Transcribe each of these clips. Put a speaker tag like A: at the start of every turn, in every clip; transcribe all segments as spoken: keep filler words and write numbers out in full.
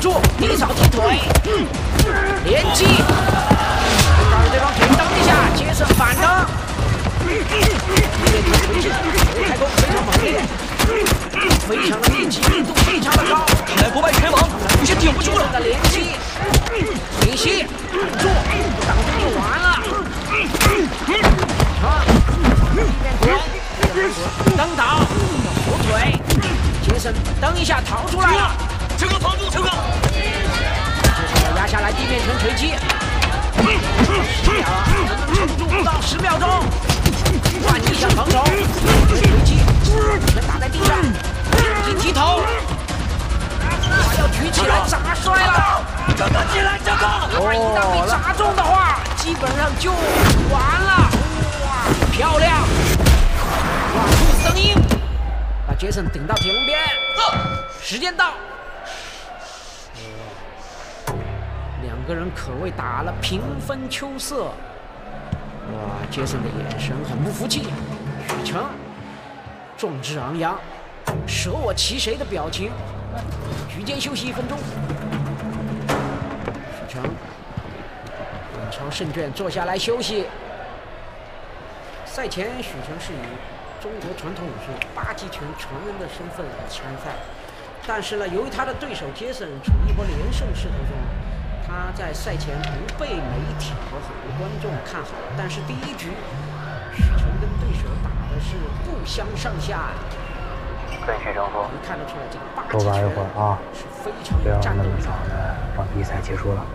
A: 住，低扫踢腿，连击，让对方腿蹬一下，杰森反蹬，面对推进，开弓非常猛烈，非常的密集，密度非常的高。
B: 看来不败拳王有些顶不住了。
A: 的连击，平息，住，挡住就完了。啊，地面滚，蹬倒，扶腿，杰森蹬一下逃出来了。
B: 陈哥防住，陈哥。
A: 杰森要压下来，地面拳锤击。十秒了，能不能撑住不到十秒钟？换逆向防守，锤击，拳打在地上，一击头。要举起来砸摔了，
B: 这个起来，这个！
A: 如果一旦被砸中的话，基本上就完了。哇，漂亮！哇，兔声音，把杰森顶到铁笼边。时间到，两个人可谓打了平分秋色。哇，杰森的眼神很不服气，许成壮志昂扬，舍我其谁的表情。局间休息一分钟，许成远超胜券坐下来休息。赛前，许成是以中国传统武术八极拳传人的身份参赛，但是呢，由于他的对手杰森处于一波连胜势头中，他在赛前不被媒体和很多观众看好。但是第一局，许成跟对手打的是不相上下。
C: 跟许成说，
A: 看得出来这个八
C: 多玩一会儿啊，
A: 是非常
C: 不要
A: 有战斗力
C: 那么早的让比赛结束了。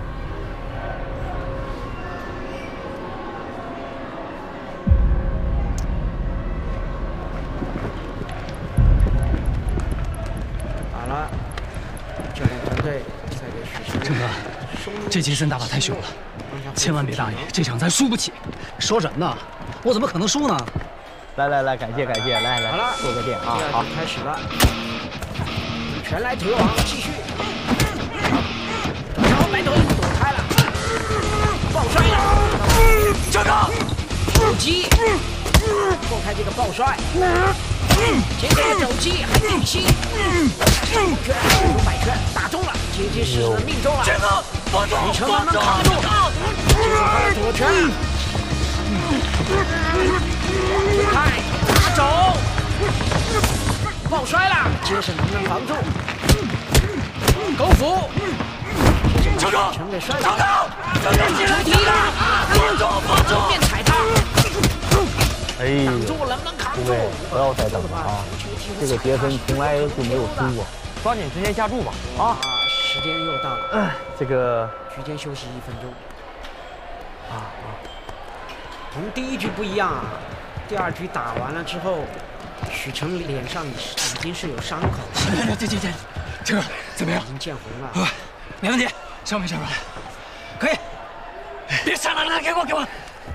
A: 好了，教练团队再给许成。
B: 陈哥，这杰森打法太凶了，千万别大意，这场咱输不起。
D: 说什么呢？我怎么可能输呢？
C: 来来来，感谢感谢，来来，
A: 好了，
C: 做个电啊！
A: 好，开始了，拳来腿往，继续，然后摆腿躲开了，抱摔了，
B: 这个
A: 手击，破开这个抱摔，杰森的肘击还定心，拳有摆拳打中了，结结实实的命中了，
B: 这个防住，
A: 许成能不能扛住？杰森他的左拳。推开，打肘，抱摔了，杰森能不能防住？狗斧，
B: 成功，
A: 全给摔
B: 成功，
A: 倒，
B: 成功起来，
A: 踢了，
B: 防住，防住，
A: 正面踩踏，
C: 哎，
A: 挡住能不能扛住？
C: 诸位不要再等了啊！这个杰森从来就没有输过，抓紧时间下注吧啊！
A: 啊，时间又到了，
C: 哎，这个
A: 局间休息一分钟。
C: 啊啊，
A: 同第一局不一样啊，第二局打完了之后，许成脸上已经是有伤口，
B: 这这这这，这个怎么样
A: 已？经见红了。
B: 啊，没问题，伤没伤出来？可以，别傻了，来给我给我，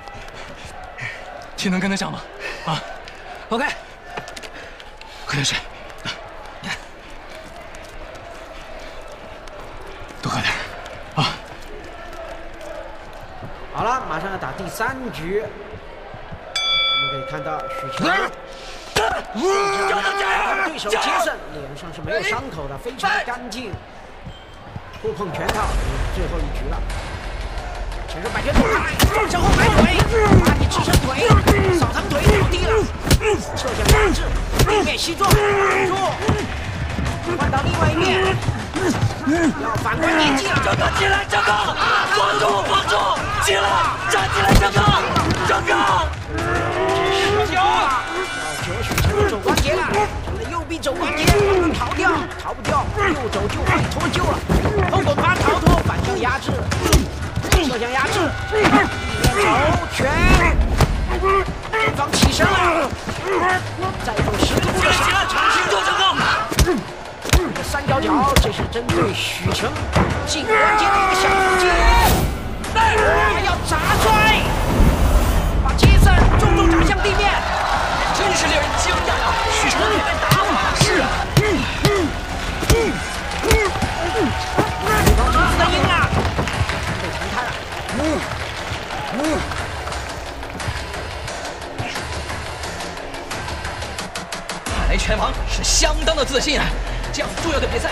B: 体能跟得上吗？啊 ，OK， 喝点水，多喝点啊。
A: 好了，马上要打第三局，我们可以看到许成。他的对手杰森脸上是没有伤口的，非常干净。互碰拳套，最后一局了。前手摆拳躲开，撞向后摆腿，把你支撑腿，扫堂腿倒地了，侧向压制，地面膝撞，挡住，换到另外一面，要反观年纪了。
B: 这个起来，这个防住防住，起来，站起来，这个这个，
A: 十九，要九许成的肘关节了，成了右臂肘关节，逃掉，逃不掉，右肘就会脱臼了。后滚盘逃脱，反向压制，侧向压制，地面肘拳，对方起身了，再做十足的
B: 起来，
A: 尝试
B: 做这个。
A: 这个三角脚，这是针对许成颈关节的一个小突击，哇，要砸摔，把杰森重重砸向地面，
B: 真是令人惊讶呀！许成也在打法，是啊。
A: 对方冲刺的赢了，被弹开了。嗯嗯。
B: 看来拳王是相当的自信啊！这样重要的比赛。